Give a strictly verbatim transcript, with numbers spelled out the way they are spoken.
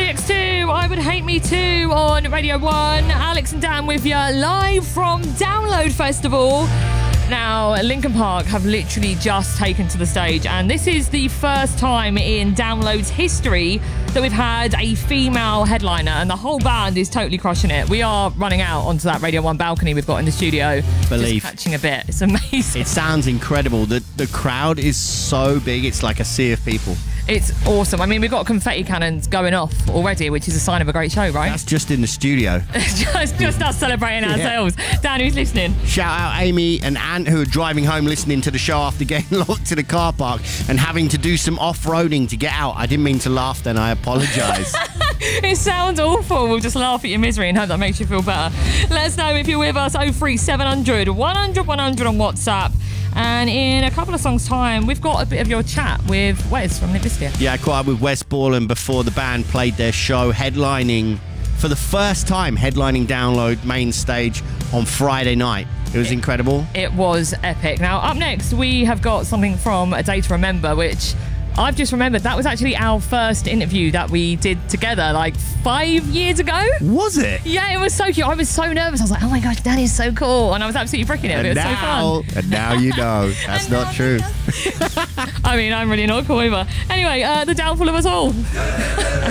W X two, I Would Hate Me Too on Radio one. Alex and Dan with you live from Download Festival. Now, Linkin Park have literally just taken to the stage, and this is the first time in Download's history that we've had a female headliner, and the whole band is totally crushing it. We are running out onto that Radio one balcony we've got in the studio. Believe. Just catching a bit. It's amazing. It sounds incredible. The, the crowd is so big, it's like a sea of people. It's awesome. I mean, we've got confetti cannons going off already, which is a sign of a great show, right? That's just in the studio. just, just us celebrating ourselves. Yeah. Dan, who's listening? Shout out Amy and Ant, who are driving home listening to the show after getting locked to the car park and having to do some off-roading to get out. I didn't mean to laugh then, I apologise. It sounds awful. We'll just laugh at your misery and hope that makes you feel better. Let us know if you're with us. oh three seven hundred, one hundred, one hundred on WhatsApp. And in a couple of songs' time, we've got a bit of your chat with Wes from Nibistia. Yeah, I caught up with Wes Borland before the band played their show, headlining, for the first time, headlining Download main stage on Friday night. It was incredible. It was epic. Now, up next, we have got something from A Day to Remember, which I've just remembered that was actually our first interview that we did together like five years ago. Was it? Yeah, it was so cute. I was so nervous. I was like, oh my gosh, that is so cool. And I was absolutely freaking it. And it was now, so fun. And now you know. That's not true. I mean, I'm really not cool either. Anyway, uh, the downfall of us all.